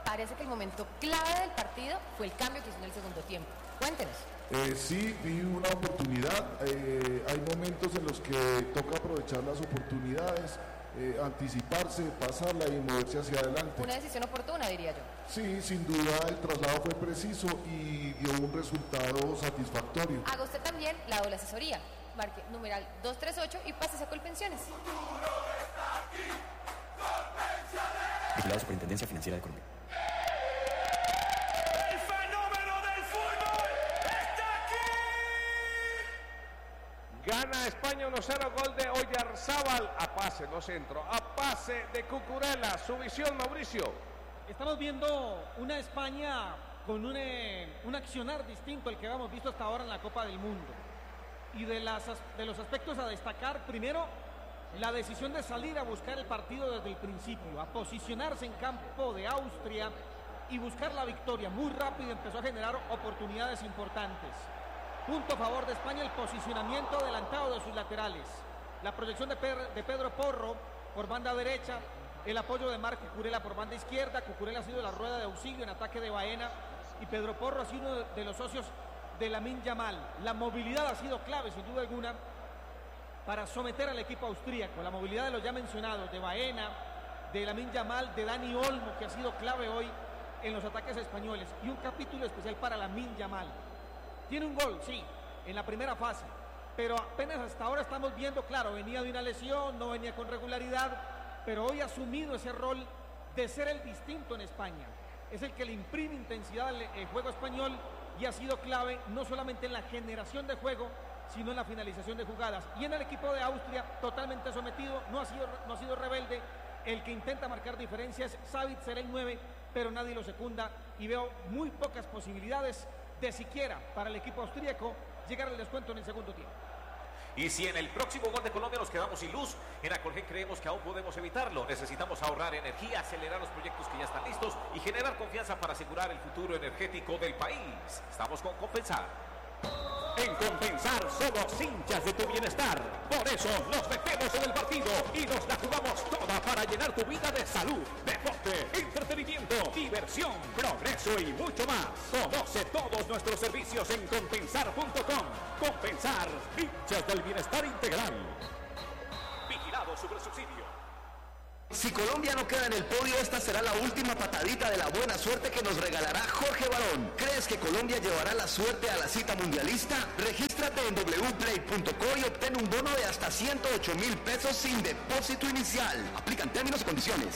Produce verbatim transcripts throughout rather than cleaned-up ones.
parece que el momento clave del partido fue el cambio que hizo en el segundo tiempo. Cuéntenos. Eh, sí, vi una oportunidad. Eh, hay momentos en los que toca aprovechar las oportunidades, eh, anticiparse, pasarla y moverse hacia adelante. Una decisión oportuna, diría yo. Sí, sin duda el traslado fue preciso y dio un resultado satisfactorio. Haga usted también la doble asesoría. Marque numeral dos tres ocho y pásese a Colpensiones. Vigilado Superintendencia Financiera de Colombia. ¡El fenómeno del fútbol está aquí! Gana España uno cero, gol de Oyarzábal. A pase, no centro, a pase de Cucurella. Su visión, Mauricio. Estamos viendo una España con un, eh, un accionar distinto al que habíamos visto hasta ahora en la Copa del Mundo. Y de, las, de los aspectos a destacar, primero, la decisión de salir a buscar el partido desde el principio, a posicionarse en campo de Austria y buscar la victoria. Muy rápido empezó a generar oportunidades importantes. Punto a favor de España, el posicionamiento adelantado de sus laterales. La proyección de, per, de Pedro Porro por banda derecha, el apoyo de Marc Cucurella por banda izquierda. Cucurella ha sido la rueda de auxilio en ataque de Baena y Pedro Porro ha sido uno de los socios de Lamine Yamal. La movilidad ha sido clave, sin duda alguna, para someter al equipo austríaco. La movilidad de los ya mencionados, de Baena, de Lamine Yamal, de Dani Olmo, que ha sido clave hoy en los ataques españoles. Y un capítulo especial para Lamine Yamal. Tiene un gol, sí, en la primera fase, pero apenas hasta ahora estamos viendo, claro, venía de una lesión, no venía con regularidad, pero hoy ha asumido ese rol de ser el distinto en España. Es el que le imprime intensidad al el juego español y ha sido clave no solamente en la generación de juego, sino en la finalización de jugadas. Y en el equipo de Austria, totalmente sometido, no ha sido, no ha sido rebelde. El que intenta marcar diferencias, Savic será el nueve, pero nadie lo secunda y veo muy pocas posibilidades de siquiera para el equipo austríaco llegar al descuento en el segundo tiempo. Y si en el próximo gol de Colombia nos quedamos sin luz, en Acolgen creemos que aún podemos evitarlo. Necesitamos ahorrar energía, acelerar los proyectos que ya están listos y generar confianza para asegurar el futuro energético del país. Estamos con Compensar. En Compensar somos hinchas de tu bienestar. Por eso nos metemos en el partido y nos la jugamos toda para llenar tu vida de salud, deporte, entretenimiento, diversión, progreso y mucho más. Conoce todos nuestros servicios en compensar punto com. Compensar, hinchas del bienestar integral. Vigilado Supersubsidio. Si Colombia no queda en el podio, esta será la última patadita de la buena suerte que nos regalará Jorge Barón. ¿Crees que Colombia llevará la suerte a la cita mundialista? Regístrate en doble u play punto co y obtén un bono de hasta ciento ocho mil pesos sin depósito inicial. Aplican términos y condiciones.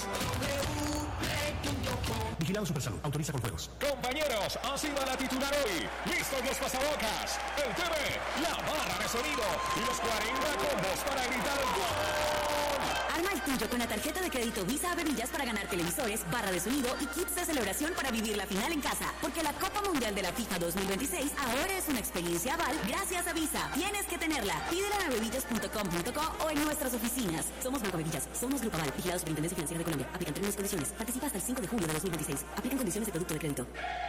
Vigilado Supersalud. Autoriza con juegos. Compañeros, ha sido la titular hoy. Listos los pasabocas, el T V, la barra de sonido y los cuarenta combos para gritar el gol. Arma el tuyo con la tarjeta de crédito Visa Averillas para ganar televisores, barra de sonido y kits de celebración para vivir la final en casa. Porque la Copa Mundial de la FIFA dos mil veintiséis ahora es una experiencia aval gracias a Visa. Tienes que tenerla. Pídela en averillas punto com punto co o en nuestras oficinas. Somos Banco Averillas. Somos Grupo Aval. Vigilado Superintendencia Financiera de Colombia. Aplican términos y condiciones. Participa hasta el cinco de julio de dos mil veintiséis. Aplican condiciones de producto de crédito.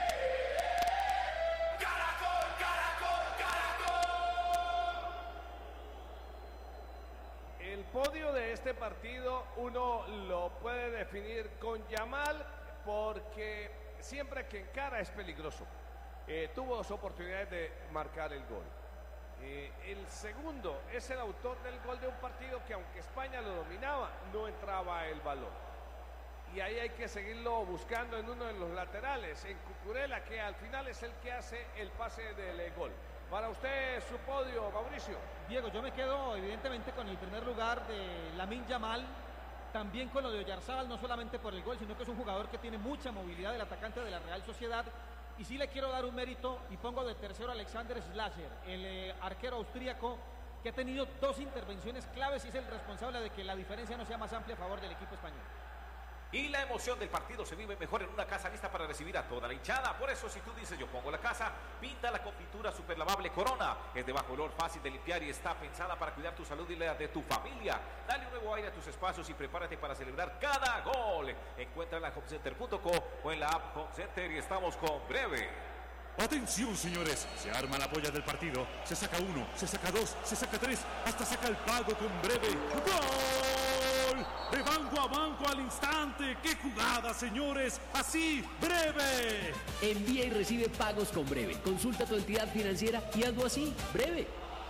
El podio de este partido uno lo puede definir con Yamal porque siempre que encara es peligroso. Eh, tuvo dos oportunidades de marcar el gol. Eh, el segundo es el autor del gol de un partido que aunque España lo dominaba, no entraba el balón. Y ahí hay que seguirlo buscando en uno de los laterales, en Cucurella, que al final es el que hace el pase del gol. Para usted, su podio, Mauricio. Diego, yo me quedo evidentemente con el primer lugar de Lamine Yamal, también con lo de Oyarzábal, no solamente por el gol, sino que es un jugador que tiene mucha movilidad, del atacante de la Real Sociedad. Y sí le quiero dar un mérito y pongo de tercero a Alexander Schlasser, el eh, arquero austríaco, que ha tenido dos intervenciones claves y es el responsable de que la diferencia no sea más amplia a favor del equipo español. Y la emoción del partido se vive mejor en una casa lista para recibir a toda la hinchada. Por eso, si tú dices yo pongo la casa, pinta la con pintura super lavable Corona. Es de bajo olor, fácil de limpiar y está pensada para cuidar tu salud y la de tu familia. Dale un nuevo aire a tus espacios y prepárate para celebrar cada gol. Encuéntrala en home center punto co o en la app Home Center y estamos con Breve. Atención, señores, se arma la polla del partido, se saca uno, se saca dos, se saca tres, hasta saca el pago con Breve. ¡Gol! De Banco a banco al instante. ¡Qué jugada, señores! Así, Breve. Envía y recibe pagos con Breve. Consulta tu entidad financiera y hazlo así, Breve.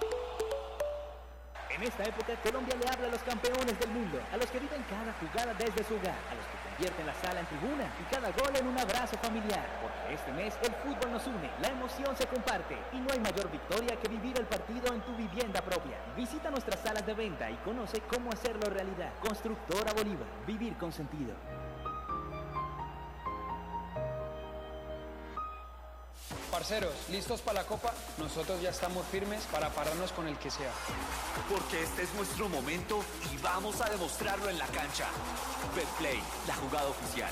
En esta época, Colombia le habla a los campeones del mundo, a los que viven cada jugada desde su hogar, a los que convierten la sala en tribuna y cada gol en un abrazo familiar. Porque este mes el fútbol nos une, la emoción se comparte y no hay mayor victoria que vivir el partido en tu vivienda propia. Visita nuestras salas de venta y conoce cómo hacerlo realidad. Constructora Bolívar, vivir con sentido. Parceros, ¿listos para la Copa? Nosotros ya estamos firmes para pararnos con el que sea. Porque este es nuestro momento y vamos a demostrarlo en la cancha. Betplay, la jugada oficial.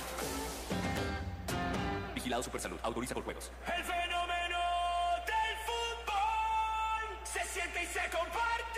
Vigilado Supersalud. Autoriza por juegos. El fenómeno del fútbol se siente y se comparte.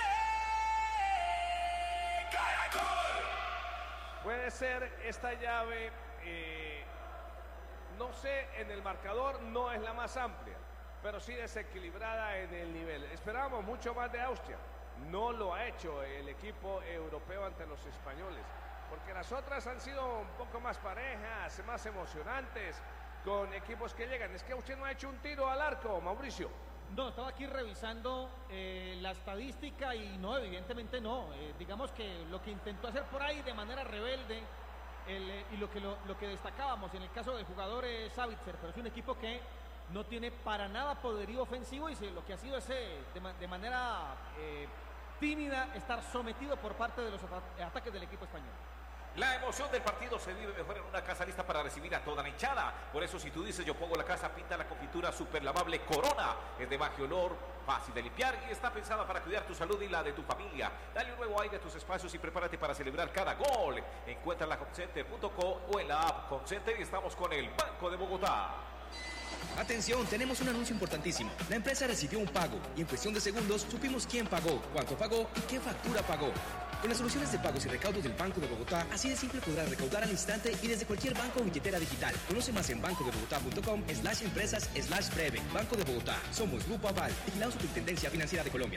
¡Caracol! Puede ser esta llave... Eh... No sé, en el marcador no es la más amplia, pero sí desequilibrada en el nivel. Esperábamos mucho más de Austria. No lo ha hecho el equipo europeo ante los españoles, porque las otras han sido un poco más parejas, más emocionantes, con equipos que llegan. Es que Austria no ha hecho un tiro al arco, Mauricio. No, estaba aquí revisando eh, la estadística y no, evidentemente no. Eh, digamos que lo que intentó hacer por ahí de manera rebelde... El, eh, y lo que, lo, lo que destacábamos en el caso del jugador es Savitzer, pero es un equipo que no tiene para nada poderío ofensivo y se, lo que ha sido es eh, de, de manera eh, tímida estar sometido por parte de los ata ataques del equipo español. La emoción del partido se vive mejor en una casa lista para recibir a toda la hinchada. Por eso si tú dices yo pongo la casa, pinta la confitura super lavable Corona. Es de bajo olor, fácil de limpiar y está pensada para cuidar tu salud y la de tu familia. Dale un nuevo aire a tus espacios y prepárate para celebrar cada gol. Encuéntrala en homecenter punto co o en la app Homecenter y estamos con el Banco de Bogotá. Atención, tenemos un anuncio importantísimo. La empresa recibió un pago y en cuestión de segundos supimos quién pagó, cuánto pagó y qué factura pagó. Con las soluciones de pagos y recaudos del Banco de Bogotá, así de simple podrás recaudar al instante y desde cualquier banco o billetera digital. Conoce más en banco de bogotá punto com slash empresas slash breve. Banco de Bogotá. Somos Grupo Aval, vigilado Superintendencia Financiera de Colombia.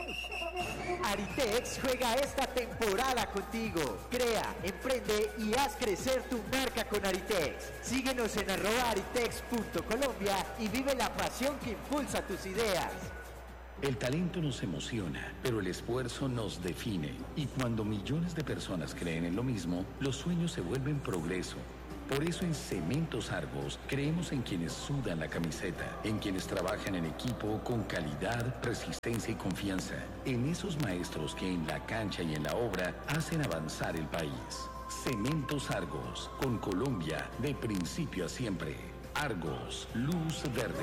Aritex juega esta temporada contigo. Crea, emprende y haz crecer tu marca con Aritex. Síguenos en arroba aritex punto colombia y vive la pasión que impulsa tus ideas. El talento nos emociona, pero el esfuerzo nos define. Y cuando millones de personas creen en lo mismo, los sueños se vuelven progreso. Por eso en Cementos Argos creemos en quienes sudan la camiseta, en quienes trabajan en equipo con calidad, resistencia y confianza, en esos maestros que en la cancha y en la obra hacen avanzar el país. Cementos Argos, con Colombia de principio a siempre. Argos, luz verde.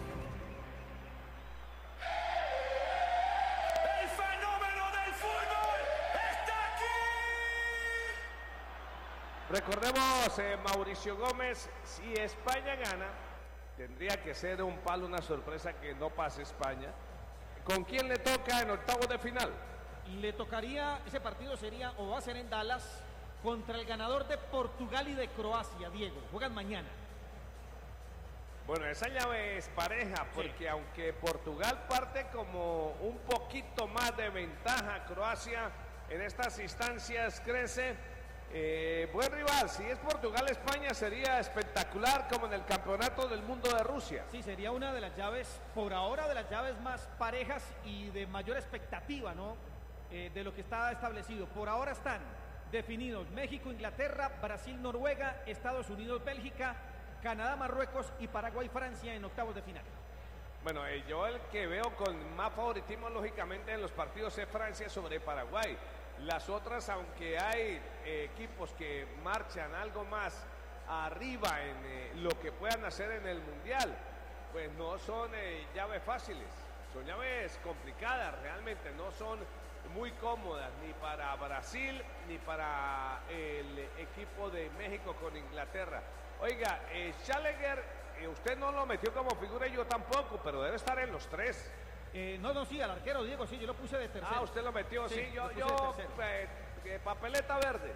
Recordemos, eh, Mauricio Gómez, si España gana, tendría que ser un palo, una sorpresa que no pase España. ¿Con quién le toca en octavos de final? Le tocaría, ese partido sería o va a ser en Dallas contra el ganador de Portugal y de Croacia, Diego. Juegan mañana. Bueno, esa llave es pareja porque sí. Aunque Portugal parte como un poquito más de ventaja, Croacia en estas instancias crece. Eh, buen rival, si es Portugal-España sería espectacular como en el Campeonato del Mundo de Rusia. Sí, sería una de las llaves, por ahora de las llaves más parejas y de mayor expectativa, ¿no? Eh, de lo que está establecido. Por ahora están definidos México-Inglaterra, Brasil-Noruega, Estados Unidos-Bélgica, Canadá-Marruecos y Paraguay-Francia en octavos de final. Bueno, eh, yo el que veo con más favoritismo lógicamente en los partidos es Francia sobre Paraguay. Las otras, aunque hay eh, equipos que marchan algo más arriba en eh, lo que puedan hacer en el Mundial, pues no son eh, llaves fáciles, son llaves complicadas, realmente no son muy cómodas ni para Brasil ni para el equipo de México con Inglaterra. Oiga, eh, Schalleger, eh, usted no lo metió como figura y yo tampoco, pero debe estar en los tres. Eh, no, no, sí, al arquero Diego, sí, yo lo puse de tercero. Ah, usted lo metió, sí, sí yo, yo eh, eh, papeleta verde.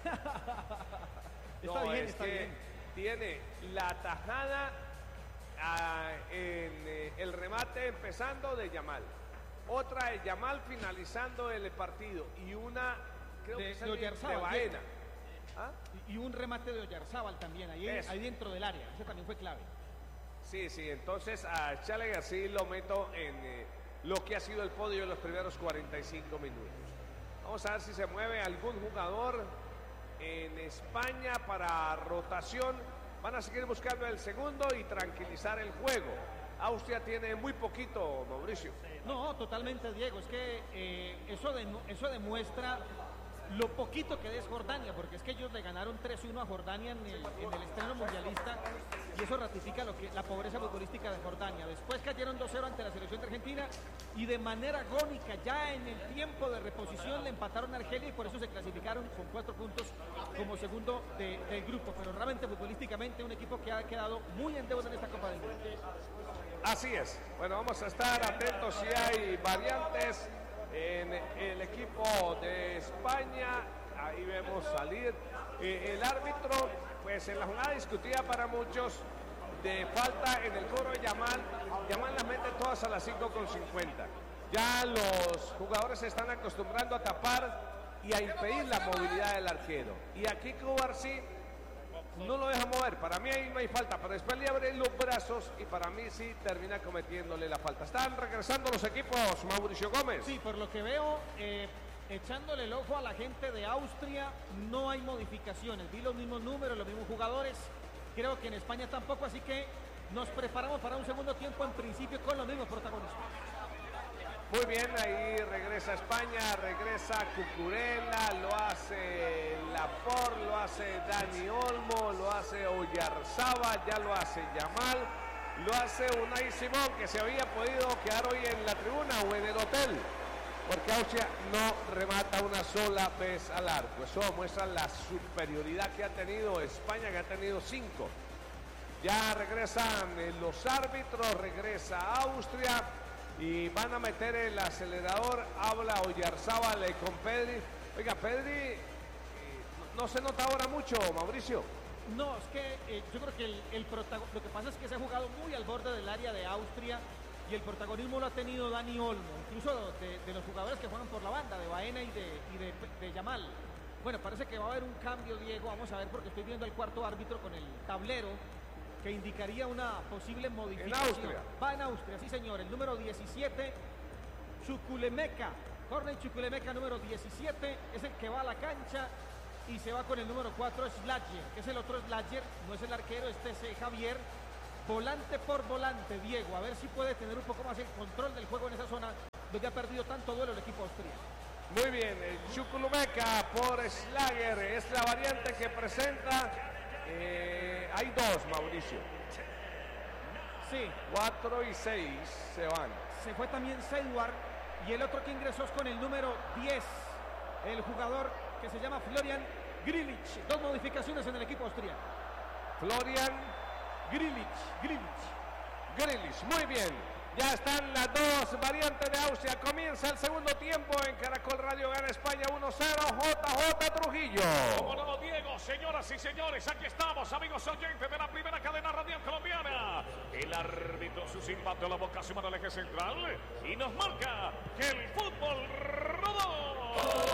Está no, bien, es está que bien. Tiene la tajada ah, en eh, el remate empezando de Yamal, otra de Yamal finalizando el partido y una, creo de, que es de, de, de Baena. ¿Ah? Y, y un remate de Oyarzábal también, ahí, ahí dentro del área, ese también fue clave. Sí, sí, entonces a Challenger así lo meto en eh, lo que ha sido el podio en los primeros cuarenta y cinco minutos. Vamos a ver si se mueve algún jugador en España para rotación. Van a seguir buscando el segundo y tranquilizar el juego. Austria tiene muy poquito, Mauricio. No, totalmente, Diego. Es que eh, eso, de, eso demuestra lo poquito que es Jordania, porque es que ellos le ganaron tres uno a Jordania en el, en el estreno mundialista, y eso ratifica lo que, la pobreza futbolística de Jordania. Después cayeron dos cero ante la selección de Argentina, y de manera agónica, ya en el tiempo de reposición, le empataron a Argelia, y por eso se clasificaron con cuatro puntos como segundo de, del grupo. Pero realmente futbolísticamente un equipo que ha quedado muy en deuda en esta Copa del Mundo. Así es. Bueno, vamos a estar atentos si hay variantes en el equipo de España. Ahí vemos salir eh, el árbitro, pues en la jornada discutida para muchos de falta en el cobro de Yamal. Yamal las mete todas a las cinco con cincuenta. Ya los jugadores se están acostumbrando a tapar y a impedir la movilidad del arquero. Y aquí Cubarsí no lo deja mover. Para mí ahí no hay falta, pero después le abre los brazos y para mí sí termina cometiéndole la falta. Están regresando los equipos, Mauricio Gómez. Sí, por lo que veo, eh, echándole el ojo a la gente de Austria, no hay modificaciones. Vi los mismos números, los mismos jugadores. Creo que en España tampoco, así que nos preparamos para un segundo tiempo en principio con los mismos protagonistas. Muy bien, ahí regresa España, regresa Cucurella, lo hace Laporte, lo hace Dani Olmo, lo hace Oyarzábal, ya lo hace Yamal, lo hace Unai Simón, que se había podido quedar hoy en la tribuna o en el hotel, porque Austria no remata una sola vez al arco. Eso muestra la superioridad que ha tenido España, que ha tenido cinco. Ya regresan los árbitros, regresa Austria. Y van a meter el acelerador. Habla Oyarzábal con Pedri. Oiga, Pedri eh, no se nota ahora mucho, Mauricio. No, es que eh, yo creo que el, el lo que pasa es que se ha jugado muy al borde del área de Austria, y el protagonismo lo ha tenido Dani Olmo, incluso de, de los jugadores que juegan por la banda, de Baena y de, y de, de Yamal. Bueno, parece que va a haber un cambio, Diego. Vamos a ver, porque estoy viendo el cuarto árbitro con el tablero que indicaría una posible modificación. En Austria. Va en Austria, sí señor. El número diecisiete, Chukwuemeka. Cornel Chukwuemeka, número diecisiete, es el que va a la cancha, y se va con el número cuatro, Schlager, que es el otro Schlager, no es el arquero, este es Javier. Volante por volante, Diego, a ver si puede tener un poco más el control del juego en esa zona donde ha perdido tanto duelo el equipo austríaco. Muy bien, el Chukwuemeka por Schlager es la variante que presenta. Eh, hay dos, Mauricio. Sí. Cuatro y seis se van. Se fue también Seiduar, y el otro que ingresó es con el número diez, el jugador que se llama Florian Grilic. Dos modificaciones en el equipo austríaco. Florian Grilic, Grilic. Grilic, muy bien. Ya están las dos variantes de Austria. Comienza el segundo tiempo en Caracol Radio. Gana España uno cero. J J Trujillo. Como no, Diego, señoras y señores, aquí estamos, amigos oyentes de la primera cadena radial colombiana. El árbitro, su silbato en la boca, su mano al eje central, y nos marca que el fútbol rodó.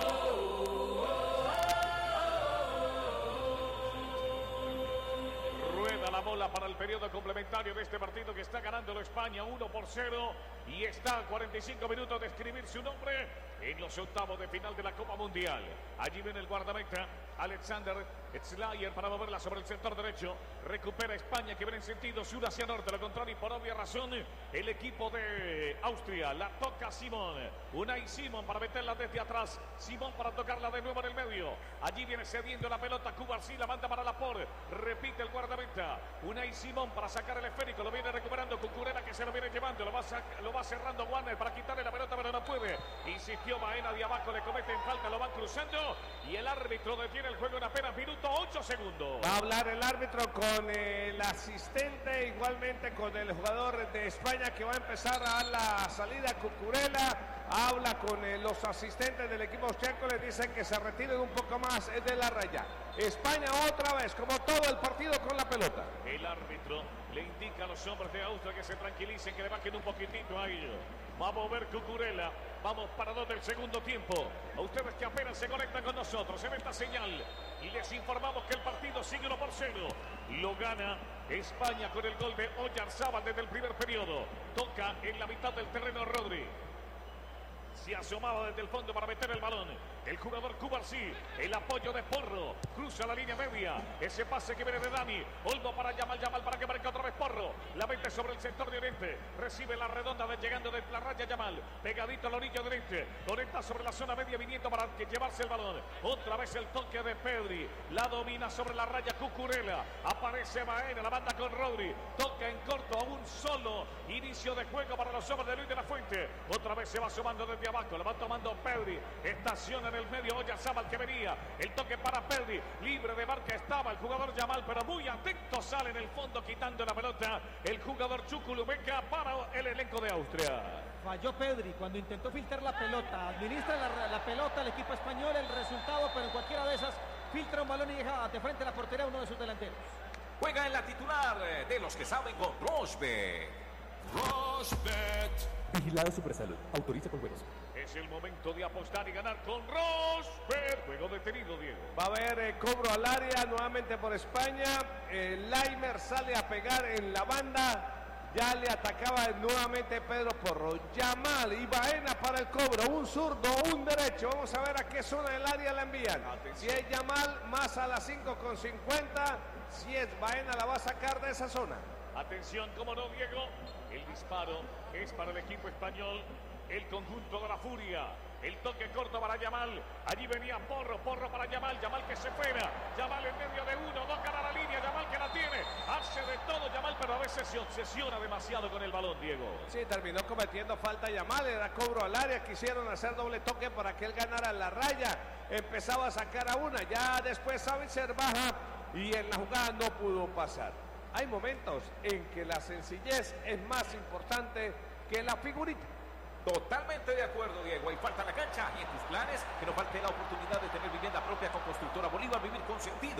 Rueda la bola para el periodo complementario de este partido, que está ganándolo España uno por cero, y está a cuarenta y cinco minutos de escribir su nombre en los octavos de final de la Copa Mundial. Allí viene el guardameta Alexander Schlager para moverla sobre el sector derecho. Recupera España, que viene en sentido sur hacia norte. Lo contrario, y por obvia razón, el equipo de Austria la toca Simón. Unai Simón para meterla desde atrás. Simón para tocarla de nuevo en el medio. Allí viene cediendo la pelota Cubarsí, la manda para Laporte. Repite el guardameta Unai Simón para sacar el esférico. Lo viene recuperando Cucurella, que se lo viene llevando. Lo va, lo va cerrando Warner para quitarle la pelota, pero no puede. Insistió Baena de abajo, le cometen falta, lo van cruzando, y el árbitro detiene el juego en apenas minuto ocho segundos. Va a hablar el árbitro con el asistente, igualmente con el jugador de España que va a empezar a la salida, Cucurella. Habla con eh, los asistentes del equipo austriaco, les dicen que se retiren un poco más de la raya. España otra vez, como todo el partido con la pelota. El árbitro le indica a los hombres de Austria que se tranquilicen, que le bajen un poquitito a ellos. Va a mover Cucurella. Vamos para dos del segundo tiempo. A ustedes que apenas se conectan con nosotros en esta señal. Y les informamos que el partido sigue uno por cero. Lo gana España con el gol de Oyarzábal desde el primer periodo. Toca en la mitad del terreno Rodri. Se asomaba desde el fondo para meter el balón. El jugador Cubarsí, el apoyo de Porro, cruza la línea media. Ese pase que viene de Dani. Olmo para Yamal, Yamal para que marque otra vez Porro. La mete sobre el sector de Oriente. Recibe la redonda de llegando de la raya Yamal. Pegadito a la orilla de Oriente. Conecta sobre la zona media viniendo para que llevarse el balón. Otra vez el toque de Pedri. La domina sobre la raya Cucurella. Aparece Baena, la banda con Rodri. Toca en corto a un solo. Inicio de juego para los hombres de Luis de la Fuente. Otra vez se va asomando desde abajo. La va tomando Pedri. Estaciona en el medio Oyarzábal que venía. El toque para Pedri. Libre de marca estaba el jugador Yamal, pero muy atento sale en el fondo quitando la pelota el jugador Chukwuemeka para el elenco de Austria. Falló Pedri cuando intentó filtrar la pelota. Administra la, la pelota el equipo español, el resultado, pero en cualquiera de esas filtra un balón y deja de frente a la portería uno de sus delanteros. Juega en la titular de los que saben con Rosberg. Rosberg. Vigilado Supersalud. Autoriza con juegos. Es el momento de apostar y ganar con Rosberg. Juego detenido, Diego. Va a haber eh, cobro al área nuevamente por España. Eh, Laimer sale a pegar en la banda. Ya le atacaba nuevamente Pedro Porro. Yamal y Baena para el cobro. Un zurdo, un derecho. Vamos a ver a qué zona del área la envían. Atención. Si es Yamal, más a las cinco con cincuenta. Si es Baena, la va a sacar de esa zona. Atención, como no, Diego. El disparo es para el equipo español. El conjunto de la furia. El toque corto para Yamal. Allí venía Porro. Porro para Yamal. Yamal que se fuera. Yamal en medio de uno. Dos cara a la línea. Yamal que la tiene. Hace de todo Yamal, pero a veces se obsesiona demasiado con el balón, Diego. Sí, terminó cometiendo falta Yamal. Era cobro al área. Quisieron hacer doble toque para que él ganara la raya. Empezaba a sacar a una. Ya después Savitzer baja y en la jugada no pudo pasar. Hay momentos en que la sencillez es más importante que la figurita. Totalmente de acuerdo, Diego. Ahí falta la cancha. Y en tus planes, que no falte la oportunidad de tener vivienda propia con Constructora Bolívar. Vivir con sentido.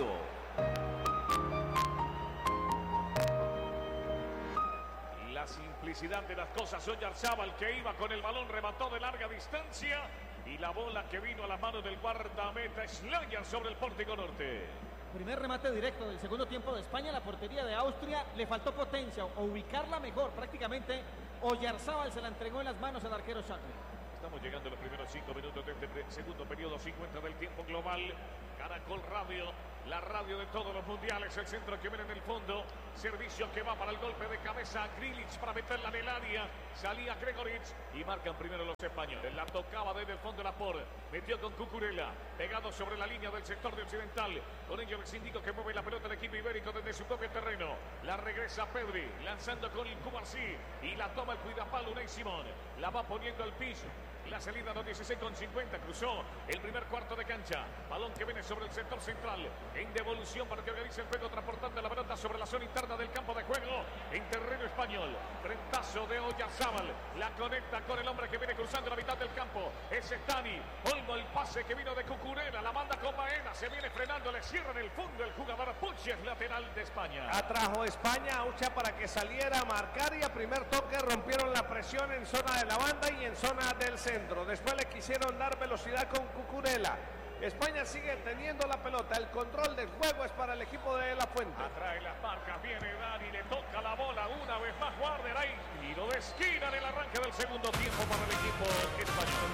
La simplicidad de las cosas. Oyarzábal que iba con el balón, remató de larga distancia. Y la bola que vino a la mano del guardameta Schlager sobre el pórtico norte. Primer remate directo del segundo tiempo de España. La portería de Austria le faltó potencia o ubicarla mejor. Prácticamente Oyarzábal se la entregó en las manos al arquero Shackler. Estamos llegando a los primeros cinco minutos de este segundo periodo, cincuenta del tiempo global. Caracol Radio, la radio de todos los mundiales. El centro que viene en el fondo. Servicio que va para el golpe de cabeza a Grilic para meterla en el área. Salía Gregoric y marcan primero los españoles. La tocaba desde el fondo Laporte. Metió con Cucurella. Pegado sobre la línea del sector de occidental. Con ello les indico que mueve la pelota el equipo ibérico desde su propio terreno. La regresa Pedri. Lanzando con el Cubarsí. Y la toma el cuidapalo Unai Simón. La va poniendo al piso. La salida de dieciséis con cincuenta. Cruzó el primer cuarto de cancha. Balón que viene sobre el sector central. En devolución para que organice el juego. Transportando la pelota sobre la zona interna del campo de juego. En terreno español. Frentazo de Oyarzábal. La conecta con el hombre que viene cruzando la mitad del campo. Ese es Dani. Olmo el pase que vino de Cucurella. La manda con Baena. Se viene frenando. Le cierra en el fondo el jugador Puches, lateral de España. Atrajo España a Ucha para que saliera a marcar. Y a primer toque rompieron la presión en zona de la banda y en zona del centro. Después le quisieron dar velocidad con Cucurella. España sigue teniendo la pelota. El control del juego es para el equipo de La Fuente. Atrae las marcas. Viene Dani. Le toca la bola una vez más. Warner ahí. Tiro de esquina en el arranque del segundo tiempo para el equipo español.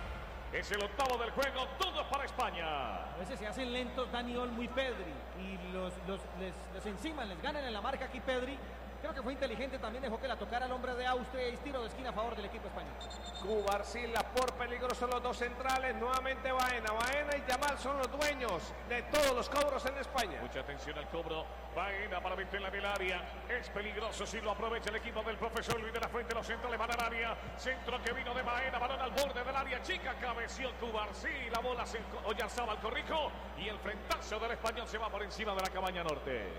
Es el octavo del juego. Todo para España. A veces se hacen lentos Dani Olmo y Pedri. Y los, los, les, les enciman, les ganan en la marca aquí Pedri. Creo que fue inteligente, también dejó que la tocara el hombre de Austria y tiro de esquina a favor del equipo español. Cubarsí, Laporte, peligrosos los dos centrales, nuevamente Baena. Baena y Yamal son los dueños de todos los cobros en España. Mucha atención al cobro. Baena para meterla en el área. Es peligroso si lo aprovecha el equipo del profesor Luis de la Fuente. Los centrales van al área. Centro que vino de Baena, balón al borde del área chica. Cabeció Cubarsí, la bola se Oyarzábal corrijo y el frentazo del español se va por encima de la cabaña norte.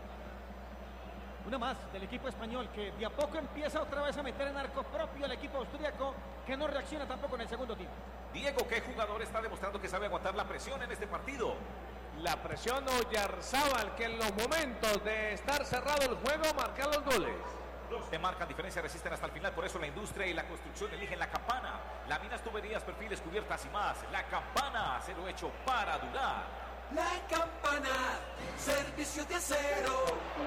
Una más del equipo español que de a poco empieza otra vez a meter en arco propio el equipo austríaco que no reacciona tampoco en el segundo tiempo. Diego, ¿qué jugador está demostrando que sabe aguantar la presión en este partido? la presión Oyarzábal, que en los momentos de estar cerrado el juego marca los goles. Los de marca diferencia resisten hasta el final, por eso la industria y la construcción eligen la Campana. Láminas, tuberías, perfiles, cubiertas y más. La Campana, acero hecho para durar. La Campana, servicio de acero.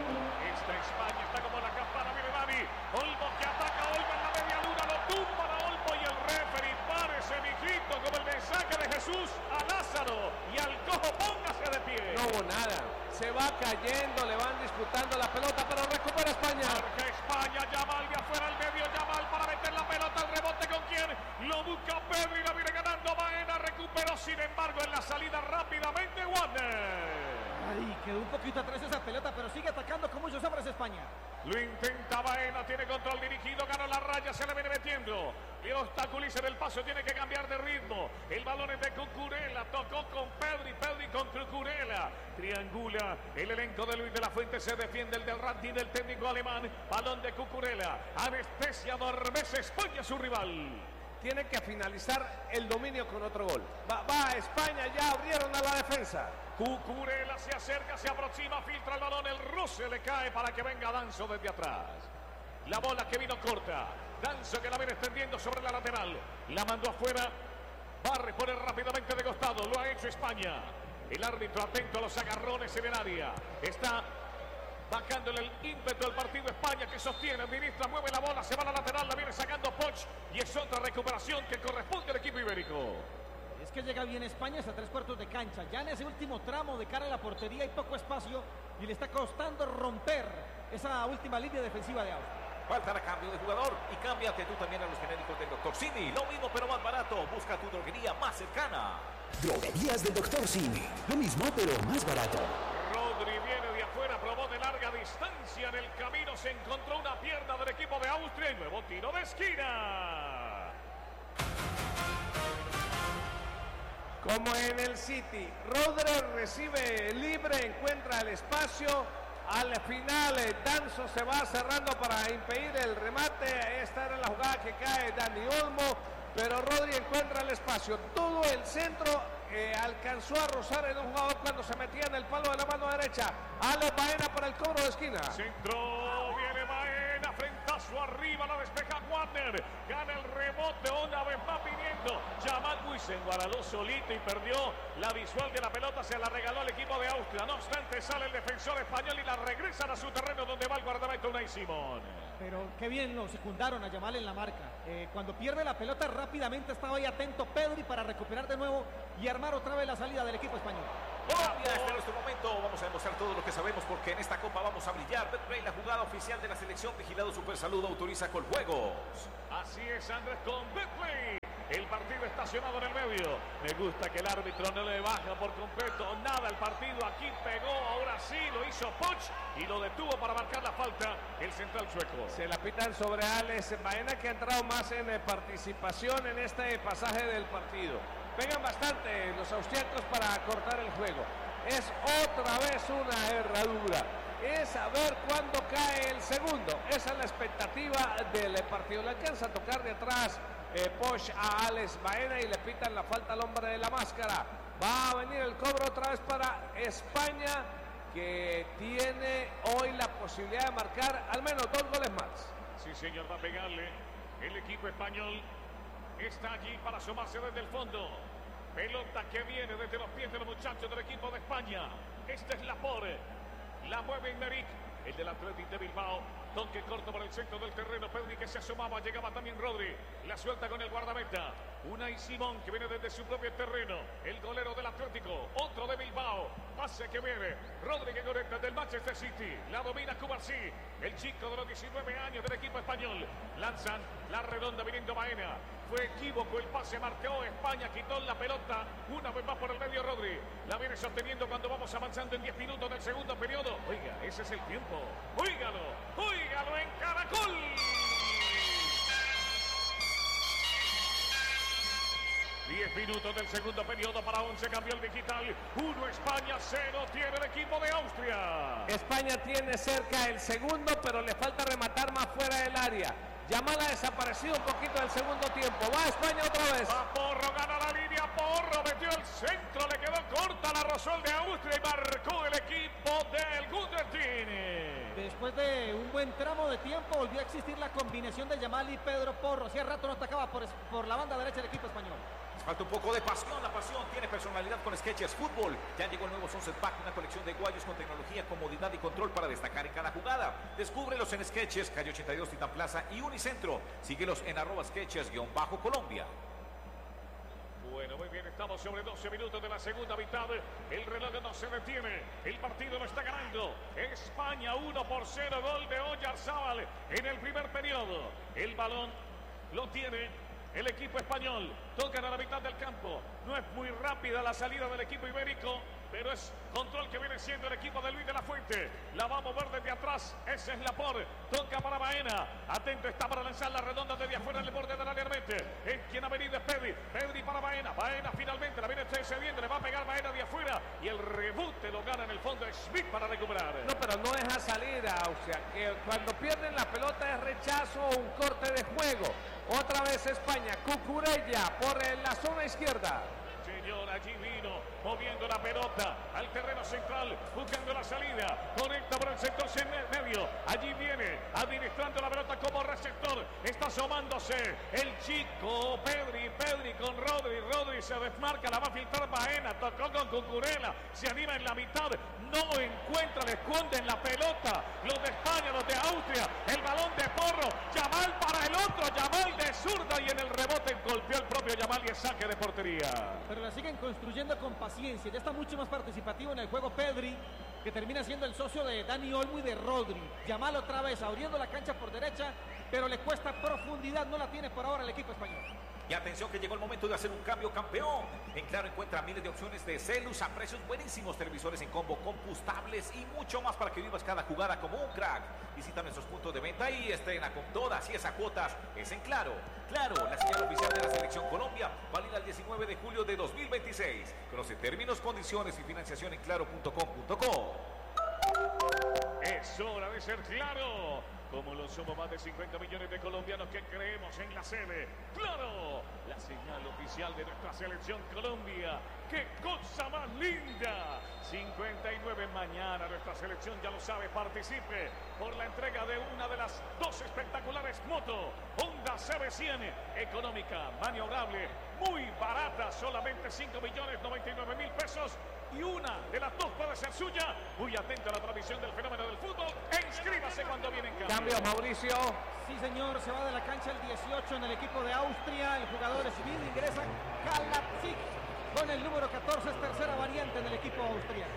Esta España está como la campana, viene Dani. Olmo que ataca, Olmo en la media luna, lo tumba a Olmo y el referee párese, mijito, como el mensaje de Jesús a Lázaro. Y al cojo, póngase de pie. No hubo nada, se va cayendo, le van disputando la pelota, pero recupera España. Marca España, Yamal de afuera al medio, Yamal para meter la pelota, el rebote con quién, lo busca Pedro y la viene ganando Baena, recuperó sin embargo en la salida rápidamente Warner. Ay, quedó un poquito atrás esa pelota, pero sigue atacando con muchos hombres España. Lo intenta Baena, tiene control dirigido, ganó la raya, se le viene metiendo. Le obstaculiza en el paso, tiene que cambiar de ritmo. El balón es de Cucurella, tocó con Pedri, Pedri con Cucurella. Triangula, el elenco de Luis de la Fuente se defiende, el del ranking del técnico alemán. Balón de Cucurella, anestesia, adormece España su rival. Tiene que finalizar el dominio con otro gol. Va, va España, ya abrieron a la defensa. Cucurella se acerca, se aproxima, filtra el balón, el roce le cae para que venga Danzo desde atrás. La bola que vino corta, Danzo que la viene extendiendo sobre la lateral, la mandó afuera, va a reponer rápidamente de costado, lo ha hecho España. El árbitro atento a los agarrones en el área, está bajándole el ímpetu al partido. España que sostiene, administra, mueve la bola, se va a la lateral, la viene sacando Poch y es otra recuperación que corresponde al equipo ibérico. Es que llega bien España hasta tres cuartos de cancha, ya en ese último tramo de cara a la portería hay poco espacio y le está costando romper esa última línea defensiva de Austria. Falta a cambio de jugador y cámbiate tú también a los genéricos del doctor Simi. Lo mismo pero más barato. Busca tu droguería más cercana. Droguerías del doctor Simi. Lo mismo pero más barato. Rodri viene de afuera, probó de larga distancia. En el camino se encontró una pierna del equipo de Austria y nuevo tiro de esquina. Como en el City, Rodri recibe libre, encuentra el espacio. Al final, Danzo se va cerrando para impedir el remate. Esta era la jugada que cae Dani Olmo, pero Rodri encuentra el espacio. Todo el centro eh, alcanzó a rozar en un jugador cuando se metía en el palo de la mano derecha. Alex Baena para el cobro de esquina. Centro, viene Baena, frentazo arriba, la despeja Warner. Gana el rebote, una vez más viniendo. Yamal se enguaraló solito y perdió la visual de la pelota, se la regaló al equipo de Austria. No obstante, sale el defensor español y la regresan a su terreno donde va el guardameta Unai Simón. Pero qué bien lo secundaron a Yamal en la marca. Eh, cuando pierde la pelota rápidamente estaba ahí atento Pedri para recuperar de nuevo y armar otra vez la salida del equipo español. Colombia, este en nuestro momento vamos a demostrar todo lo que sabemos porque en esta copa vamos a brillar. Betplay, la jugada oficial de la selección, vigilado Super Salud, autoriza Coljuegos. Así es, Andrés, con Betplay. El partido estacionado en el medio. Me gusta que el árbitro no le baja por completo nada al partido. Aquí pegó, ahora sí, lo hizo Poch y lo detuvo para marcar la falta el central sueco. Se la pitan sobre Alex Baena, que ha entrado más en eh, participación en este pasaje del partido. Pegan bastante los austriacos para cortar el juego. Es otra vez una herradura. Es a ver cuándo cae el segundo. Esa es la expectativa del partido. Le alcanza a tocar de atrás eh, Poch a Alex Baena y le pitan la falta al hombre de la máscara. Va a venir el cobro otra vez para España, que tiene hoy la posibilidad de marcar al menos dos goles más. Sí, señor, va a pegarle. El equipo español está allí para asomarse desde el fondo. Pelota que viene desde los pies de los muchachos del equipo de España. Esta es la por. La mueve Inmeric, el del Athletic de Bilbao. Toque corto por el centro del terreno. Pedri que se asomaba, llegaba también Rodri. La suelta con el guardameta. Unai Simón que viene desde su propio terreno. El golero del Atlético. Otro de Bilbao. Pase que viene. Rodri que conecta del Manchester City. La domina Cubarsí. El chico de los diecinueve años del equipo español. Lanzan la redonda viniendo Baena. Fue equívoco el pase, marcó España, quitó la pelota una vez más por el medio Rodri. La viene sosteniendo cuando vamos avanzando en diez minutos del segundo periodo. Oiga, ese es el tiempo. Óigalo, óigalo en Caracol. diez minutos del segundo periodo para once, cambió el digital. uno España, cero tiene el equipo de Austria. España tiene cerca el segundo, pero le falta rematar más fuera del área. Yamal ha desaparecido un poquito del segundo tiempo. Va España otra vez. Va Porro, gana la línea. Porro, metió el centro, le quedó corta, la rozó el de Austria y marcó el equipo del Gundertini. Después de un buen tramo de tiempo volvió a existir la combinación de Yamal y Pedro Porro. Hacía rato no atacaba por, por la banda derecha del equipo español. Falta un poco de pasión, la pasión tiene personalidad con Skechers Fútbol. Ya llegó el nuevo Sunset Pack, una colección de guayos con tecnología, comodidad y control para destacar en cada jugada. Descúbrelos en Skechers, calle ochenta y dos, Titán Plaza y Unicentro. Síguelos en arroba Skechers-Colombia. Bueno, muy bien, estamos sobre doce minutos de la segunda mitad. El reloj no se detiene. El partido lo está ganando España uno por cero. Gol de Oyarzábal en el primer periodo. El balón lo tiene el equipo español. Tocan a la mitad del campo. No es muy rápida la salida del equipo ibérico, pero es control que viene siendo el equipo de Luis de la Fuente. La va a mover desde atrás. Ese es Laporte. Toca para Baena. Atento está para lanzar la redonda desde afuera en el borde del área. Mete. Es quien ha venido es Pedri. Pedri para Baena. Baena finalmente la viene cediendo. Le va a pegar Baena de afuera. Y el rebote lo gana en el fondo Smith para recuperar. No, pero no deja salida. O sea, que cuando pierden la pelota es rechazo o un corte de juego. Otra vez España. Cucurella por la zona izquierda. Señor, allí vino moviendo la pelota al terreno central, buscando la salida, conecta por el sector medio, allí viene administrando la pelota como receptor, está asomándose el chico Pedri, Pedri con Rodri, Rodri se desmarca, la va a filtrar Baena, tocó con Cucurella, se anima en la mitad, no encuentra, le esconden la pelota, los de España, los de Austria, el balón de Porro, Yamal para el otro, Yamal de zurda y en el rebote golpeó el propio Yamal y el saque de portería. Pero la siguen construyendo con paciencia. Ya está mucho más participativo en el juego Pedri, que termina siendo el socio de Dani Olmo y de Rodri. Yamal otra vez abriendo la cancha por derecha, pero le cuesta profundidad, no la tiene por ahora el equipo español. Y atención que llegó el momento de hacer un cambio campeón. En Claro encuentra miles de opciones de celus a precios buenísimos, televisores en combo, compostables y mucho más para que vivas cada jugada como un crack. Visita nuestros puntos de venta y estrena con todas y esas cuotas es en Claro. Claro, la señal oficial de la Selección Colombia, válida el diecinueve de julio de dos mil veintiséis. Conoce términos, condiciones y financiación en claro punto com punto co. Es hora de ser Claro. Como lo somos más de cincuenta millones de colombianos que creemos en la sede. ¡Claro! La señal oficial de nuestra selección Colombia. ¡Qué cosa más linda! cincuenta y nueve mañana nuestra selección, ya lo sabe, participe por la entrega de una de las dos espectaculares motos. Honda C B cien, económica, maniobrable, muy barata, solamente cinco millones noventa y nueve mil pesos. Y una de las dos puede ser suya. Muy atento a la transmisión del fenómeno del fútbol. E inscríbase cuando viene en cambio. Cambio, Mauricio. Sí, señor, se va de la cancha el dieciocho en el equipo de Austria. El jugador Smith ingresa Kalapsik con el número catorce, es tercera variante en el equipo austriaco.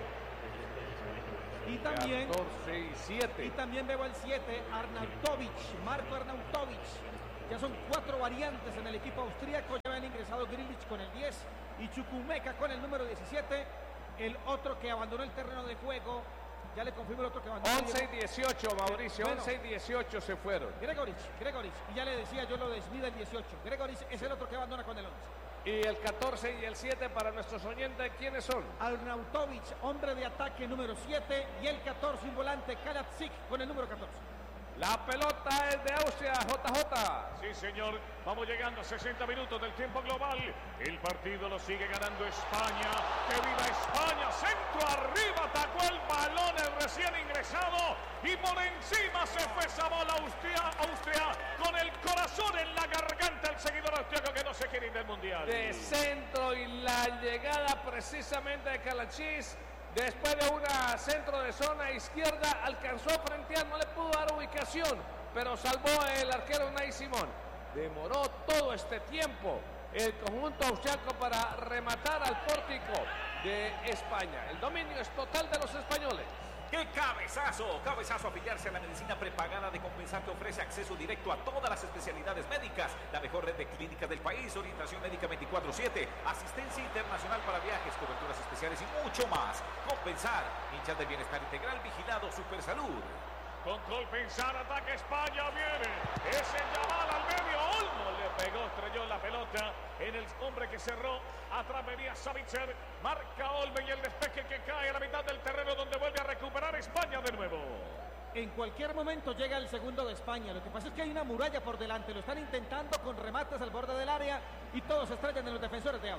Y también, catorce y siete. Y también veo el siete, Arnautovic, Marco Arnautovic. Ya son cuatro variantes en el equipo austríaco. Ya han ingresado Grilich con el diez y Chukwuemeka con el número diecisiete. El otro que abandonó el terreno de juego, ya le confirmo el otro que abandonó. once y dieciocho, Mauricio, bueno, once y dieciocho se fueron. Gregorich, Gregorich, y ya le decía yo lo de Smith el dieciocho. Gregorich es el otro que abandona con el once. Y el catorce y el siete para nuestros oyentes, ¿quiénes son? Arnautovic, hombre de ataque número siete, y el catorce, un volante, Kalapsik con el número catorce. La pelota es de Austria, J J. Sí, señor. Vamos llegando a sesenta minutos del tiempo global. El partido lo sigue ganando España. ¡Que viva España! Centro arriba, atacó el balón el recién ingresado. Y por encima se fue esa bola Austria, Austria con el corazón en la garganta. El seguidor austriaco que no se quiere ir del mundial. De centro y la llegada precisamente de Kalachis. Después de una centro de zona izquierda, alcanzó a frentear, no le pudo dar ubicación, pero salvó el arquero Unai Simón. Demoró todo este tiempo el conjunto austriaco para rematar al pórtico de España. El dominio es total de los españoles. ¡Qué cabezazo! Cabezazo afiliarse a la medicina prepagada de Compensar, que ofrece acceso directo a todas las especialidades médicas, la mejor red de clínicas del país, orientación médica veinticuatro siete, asistencia internacional para viajes, coberturas especiales y mucho más. Compensar, hinchas del bienestar integral, vigilado Supersalud. Con Compensar, ataca España, viene. Ese Yamal al medio, Olmo le pegó, estrelló la pelota en el hombre que cerró. Atrás venía Savitzer, marca Olmo y el despeje que cae a la mitad del terreno donde vuelve a recuperar España de nuevo. En cualquier momento llega el segundo de España. Lo que pasa es que hay una muralla por delante. Lo están intentando con remates al borde del área y todos se estrellan en los defensores de Austria.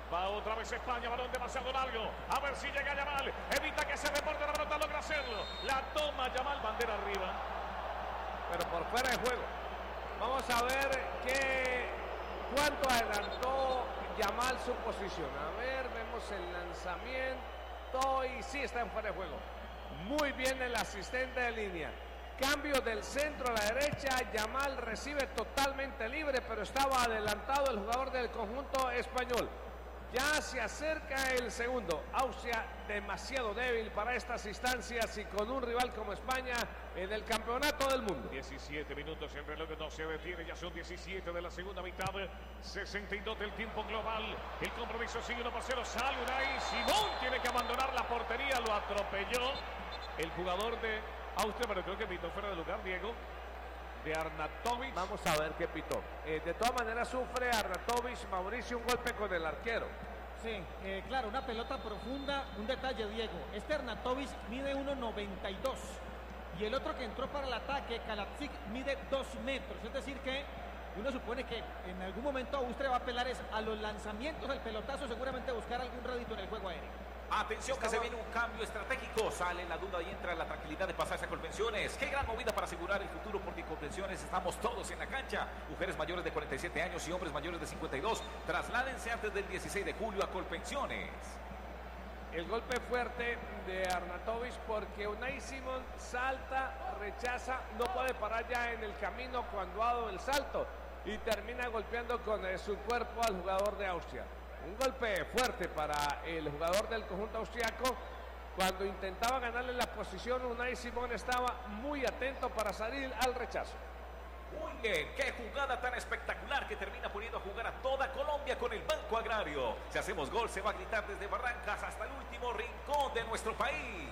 Va otra vez España, balón demasiado largo. A ver si llega Yamal. Evita que se reporte la pelota, logra hacerlo. La toma Yamal, bandera arriba. Pero por fuera de juego. Vamos a ver qué, cuánto adelantó Yamal su posición. A ver, vemos el lanzamiento y sí está en fuera de juego. Muy bien el asistente de línea. Cambio del centro a la derecha. Yamal recibe totalmente libre, pero estaba adelantado el jugador del conjunto español. Ya se acerca el segundo. Austria demasiado débil para estas instancias y con un rival como España en el campeonato del mundo. diecisiete minutos, el reloj no se detiene, ya son diecisiete de la segunda mitad, sesenta y dos del tiempo global. El compromiso sigue uno por cero, sale Unai Simón, tiene que abandonar la portería, lo atropelló el jugador de Austria, pero creo que pitó fuera de lugar, Diego. De Arnautovic. Vamos a ver qué pitó. Eh, de todas maneras sufre Arnautovic, Mauricio, un golpe con el arquero. Sí, eh, claro, una pelota profunda. Un detalle, Diego. Este Arnautovic mide uno noventa y dos. Y el otro que entró para el ataque, Kaladzic, mide dos metros. Es decir que uno supone que en algún momento Austria va a apelar es a los lanzamientos del pelotazo, seguramente buscar algún rédito en el juego aéreo. Atención que se viene un cambio estratégico, sale la duda y entra la tranquilidad de pasarse a Colpensiones. Qué gran movida para asegurar el futuro, porque en Colpensiones estamos todos en la cancha. Mujeres mayores de cuarenta y siete años y hombres mayores de cincuenta y dos, trasládense antes del dieciséis de julio a Colpensiones. El golpe fuerte de Arnautovic porque Unai Simón salta, rechaza, no puede parar ya en el camino cuando ha dado el salto y termina golpeando con eh, su cuerpo al jugador de Austria. Un golpe fuerte para el jugador del conjunto austriaco. Cuando intentaba ganarle la posición, Unai Simón estaba muy atento para salir al rechazo. Muy bien, qué jugada tan espectacular que termina poniendo a jugar a toda Colombia con el Banco Agrario. Si hacemos gol se va a gritar desde Barrancas hasta el último rincón de nuestro país.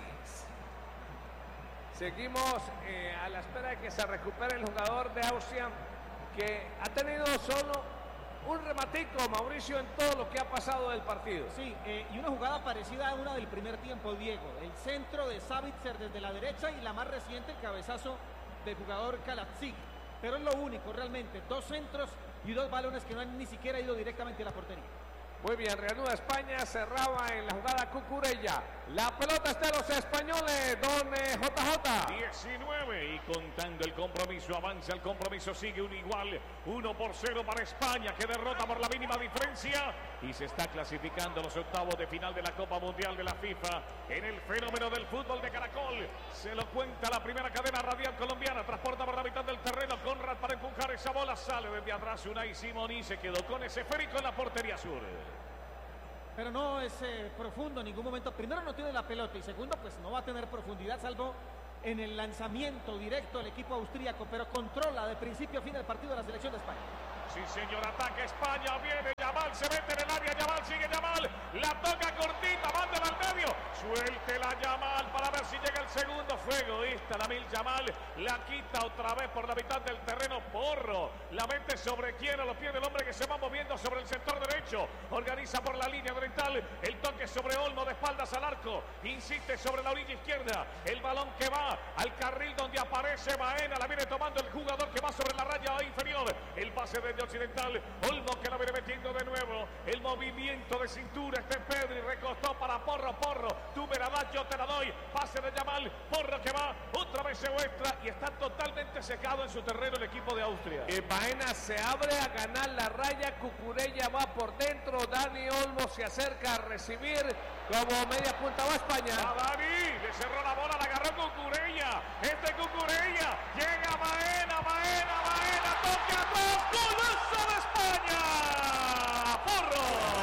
Seguimos eh, a la espera de que se recupere el jugador de Austria, que ha tenido solo un rematico, Mauricio, en todo lo que ha pasado del partido. Sí, eh, y una jugada parecida a una del primer tiempo, Diego. El centro de Savitzer desde la derecha y la más reciente, el cabezazo del jugador Kaladzic. Pero es lo único, realmente. Dos centros y dos balones que no han ni siquiera ido directamente a la portería. Muy bien, reanuda España, cerraba en la jugada Cucurella. La pelota está de los españoles, don eh, J J. diecinueve y contando el compromiso, avanza el compromiso, sigue un igual, uno por cero para España, que derrota por la mínima diferencia y se está clasificando a los octavos de final de la Copa Mundial de la FIFA en el fenómeno del fútbol de Caracol. Se lo cuenta la primera cadena radial colombiana, transporta por la mitad del terreno, Conrad para empujar esa bola, sale desde atrás Unai Simón y se quedó con ese esférico en la portería sur. Pero no es eh, profundo en ningún momento. Primero, no tiene la pelota y segundo, pues no va a tener profundidad, salvo en el lanzamiento directo del equipo austríaco, pero controla de principio a fin el partido de la selección de España. Sí, señor, ataca España, viene Yamal, se mete en el área, Yamal, sigue Yamal, la toca cortita, mándala al medio, suéltela Yamal para ver si llega el segundo, fue egoísta la Mil Yamal, la quita otra vez por la mitad del terreno, Porro, la mete sobre quién, a los pies del hombre que se va moviendo sobre el sector derecho, organiza por la línea oriental, el toque sobre Olmo de espaldas al arco, insiste sobre la orilla izquierda, el balón que va al carril donde aparece Baena, la viene tomando el jugador que va sobre la raya inferior, el pase de Occidental, Olmo que la viene metiendo de nuevo, el movimiento de cintura, este Pedri recostó para Porro, Porro, tú me la das, yo te la doy, pase de Yamal, Porro que va, otra vez se muestra y está totalmente secado en su terreno el equipo de Austria. Y Baena se abre a ganar la raya, Cucurella va por dentro, Dani Olmo se acerca a recibir como media punta, va España. A Dani, le cerró la bola, la agarró Cucurella, este Cucurella, llega Baena, Baena, Baena, toque atrás, golazo de España, Porro.